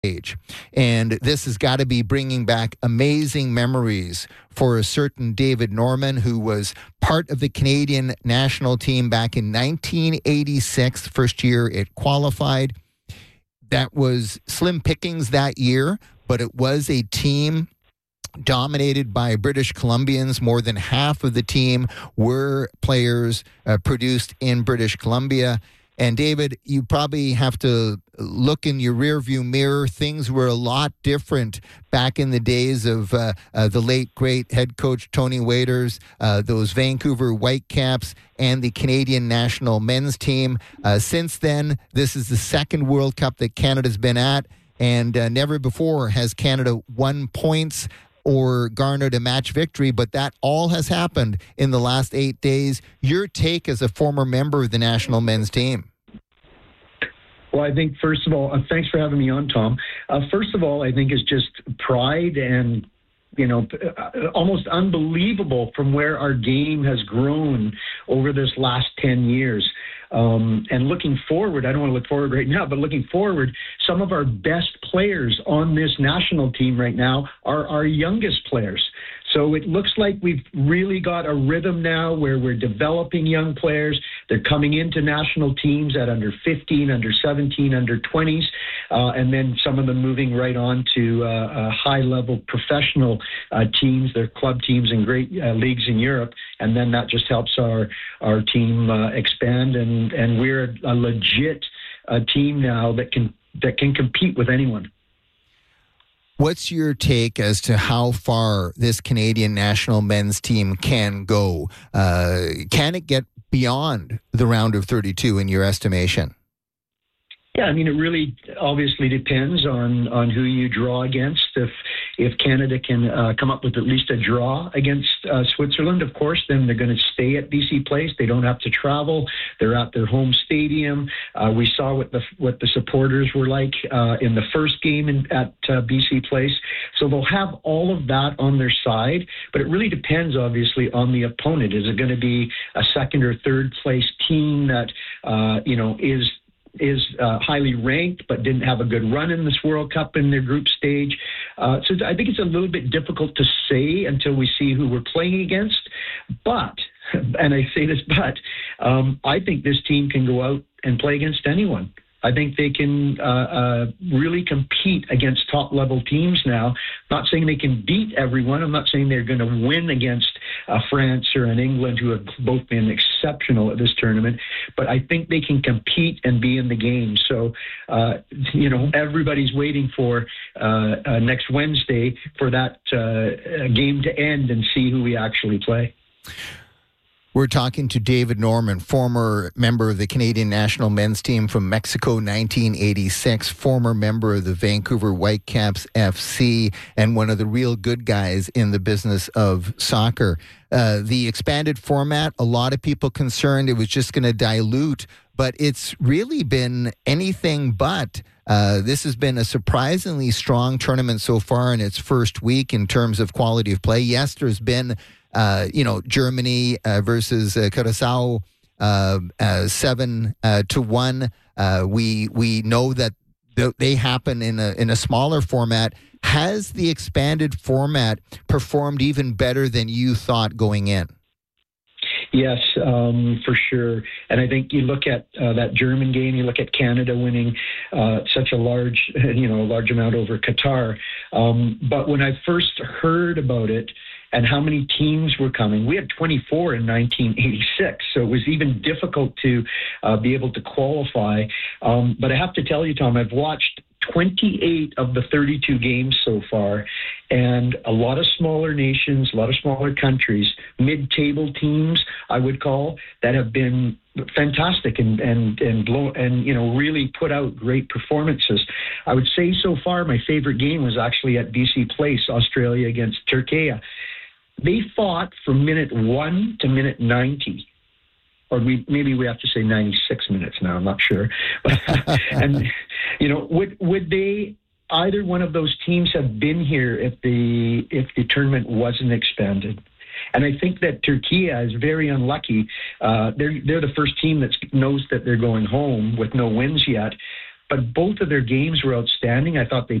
age. And this has got to be bringing back amazing memories for a certain David Norman, who was part of the Canadian national team back in 1986, first year it qualified. That was slim pickings that year, but it was a team dominated by British Columbians. More than half of the team were players produced in British Columbia. And David, you probably have to look in your rearview mirror. Things were a lot different back in the days of the late, great head coach Tony Waiters, those Vancouver Whitecaps, and the Canadian national men's team. Since then, this is the second World Cup that Canada's been at, and never before has Canada won points or garnered a match victory, but that all has happened in the last 8 days. Your take as a former member of the national men's team? Well, I think, first of all, thanks for having me on, Tom. First of all, I think it's just pride and, almost unbelievable from where our game has grown over this last 10 years. And looking forward, I don't want to look forward right now, but looking forward, some of our best players on this national team right now are our youngest players. So it looks like we've really got a rhythm now where we're developing young players. They're coming into national teams at under 15, under 17, under 20s, and then some of them moving right on to high-level professional teams, their club teams in great leagues in Europe, and then that just helps our team expand, and we're a legit team now that can compete with anyone. What's your take as to how far this Canadian national men's team can go? Can it get beyond the round of 32 in your estimation? Yeah, I mean, it really obviously depends on who you draw against. If Canada can come up with at least a draw against Switzerland, of course, then they're going to stay at BC Place. They don't have to travel. They're at their home stadium. We saw what the supporters were like in the first game at BC Place. So they'll have all of that on their side, but it really depends, obviously, on the opponent. Is it going to be a second or third place team that is highly ranked but didn't have a good run in this World Cup in their group stage? So I think it's a little bit difficult to say until we see who we're playing against. But, and I say this but, I think this team can go out and play against anyone. I think they can really compete against top-level teams now. Not saying they can beat everyone. I'm not saying they're going to win against France or an England, who have both been exceptional at this tournament. But I think they can compete and be in the game. So, everybody's waiting for next Wednesday for that game to end and see who we actually play. We're talking to David Norman, former member of the Canadian national men's team from Mexico 1986, former member of the Vancouver Whitecaps FC, and one of the real good guys in the business of soccer. The expanded format, a lot of people concerned it was just going to dilute, but it's really been anything but. This has been a surprisingly strong tournament so far in its first week in terms of quality of play. Yes, there's been Germany versus Curaçao, 7-1. We know that they happen in a smaller format. Has the expanded format performed even better than you thought going in? Yes, for sure. And I think you look at that German game, you look at Canada winning such a large amount over Qatar. But when I first heard about it, and how many teams were coming. We had 24 in 1986, so it was even difficult to be able to qualify. But I have to tell you, Tom, I've watched 28 of the 32 games so far, and a lot of smaller nations, a lot of smaller countries, mid-table teams, I would call, that have been fantastic and really put out great performances. I would say so far my favorite game was actually at BC Place, Australia against Turkey. They fought from minute 1 to minute 90. Or maybe we have to say 96 minutes now, I'm not sure. And, would they, either one of those teams, have been here if the tournament wasn't expanded? And I think that Turkey is very unlucky. They're the first team that knows that they're going home with no wins yet. but both of their games were outstanding. I thought they